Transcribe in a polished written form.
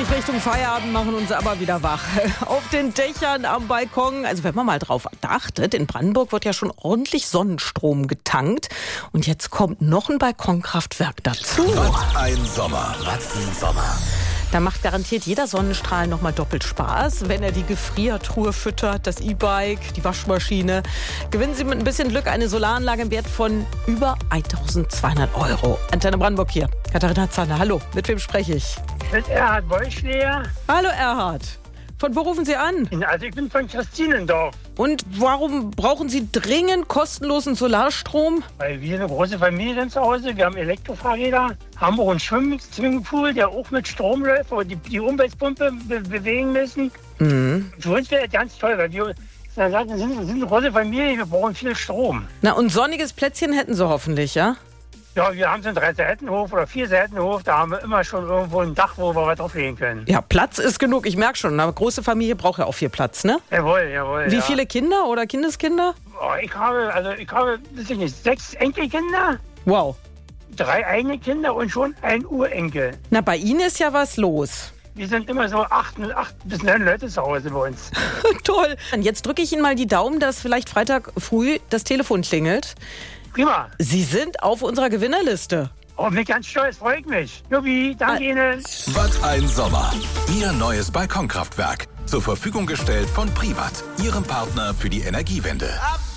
Strich Richtung Feierabend machen uns aber wieder wach. Auf den Dächern, am Balkon. Also wenn man mal drauf achtet, in Brandenburg wird ja schon ordentlich Sonnenstrom getankt. Und jetzt kommt noch ein Balkonkraftwerk dazu. Was ein Sommer, was ein Sommer. Da macht garantiert jeder Sonnenstrahl noch mal doppelt Spaß, wenn er die Gefriertruhe füttert, das E-Bike, die Waschmaschine. Gewinnen Sie mit ein bisschen Glück eine Solaranlage im Wert von über 1.200 €. Antenne Brandenburg hier. Katharina Zanner, hallo. Mit wem spreche ich? Mit Erhard Wollschläger. Hallo Erhard. Von wo rufen Sie an? Also ich bin von Christinendorf. Und warum brauchen Sie dringend kostenlosen Solarstrom? Weil wir eine große Familie sind zu Hause. Wir haben Elektrofahrräder, haben auch einen Swimmingpool, der auch mit Strom läuft, wo die Umweltpumpe bewegen müssen. Für uns wäre das ganz toll, weil wir sind eine große Familie, wir brauchen viel Strom. Na, und sonniges Plätzchen hätten Sie hoffentlich, ja? Ja, wir haben so einen 3-Seitenhof oder 4-Seitenhof, da haben wir immer schon irgendwo ein Dach, wo wir was drauflegen können. Ja, Platz ist genug, ich merke schon. Aber große Familie braucht ja auch viel Platz, ne? Jawohl. Wie viele Kinder oder Kindeskinder? Oh, ich habe, weiß ich nicht, 6 Enkelkinder, Wow. 3 eigene Kinder und schon ein Urenkel. Na, bei Ihnen ist ja was los. Wir sind immer so 8 bis 9 Leute zu Hause bei uns. Toll. Und jetzt drücke ich Ihnen mal die Daumen, dass vielleicht Freitag früh das Telefon klingelt. Prima. Sie sind auf unserer Gewinnerliste. Oh, bin ganz stolz, freut mich. Jubi, danke Ihnen. Was ein Sommer. Ihr neues Balkonkraftwerk. Zur Verfügung gestellt von Privat, Ihrem Partner für die Energiewende.